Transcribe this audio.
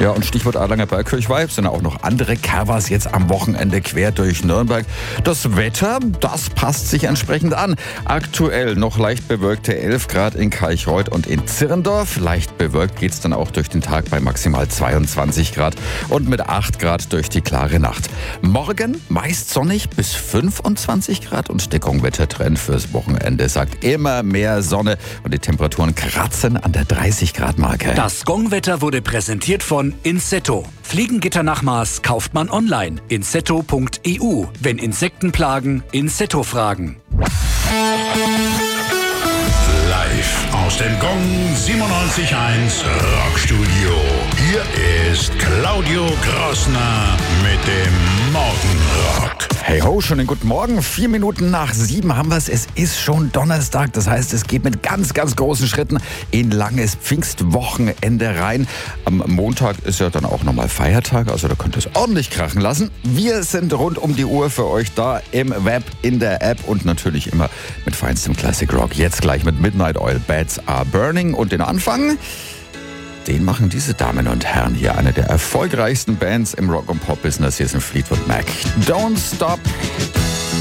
Ja, und Stichwort Erlanger Bergkirch-Vibes sind auch noch andere Covers jetzt am Wochenende quer durch Nürnberg. Das Wetter, das passt sich entsprechend an. Aktuell noch leicht bewölkte 11 Grad in Kalchreuth und in Zirndorf. Leicht bewölkt geht's dann auch durch den Tag bei maximal 22 Grad und mit 8 Grad durch die klare Nacht. Morgen meist sonnig bis 25 Grad und der Gongwettertrend fürs Wochenende sagt immer mehr Sonne und die Temperaturen kratzen an der 30 Grad Marke. Das Gongwetter wurde präsentiert von Insetto. Fliegengitter nach Maß kauft man online. Insetto.eu. Wenn Insekten plagen, Insetto fragen. Live aus dem Gong 97.1 Rockstudio. Hier ist Claudio Grossner mit dem Morgenrock. Hey ho, schönen guten Morgen. 4 Minuten nach 7 haben wir es. Es ist schon Donnerstag. Das heißt, es geht mit ganz, ganz großen Schritten in langes Pfingstwochenende rein. Am Montag ist ja dann auch nochmal Feiertag. Also da könnt ihr es ordentlich krachen lassen. Wir sind rund um die Uhr für euch da im Web, in der App und natürlich immer mit feinstem Classic Rock. Jetzt gleich mit Midnight Oil, Beds Are Burning. Und den Anfang, den machen diese Damen und Herren hier, eine der erfolgreichsten Bands im Rock- und Pop-Business. Hier sind Fleetwood Mac. Don't Stop.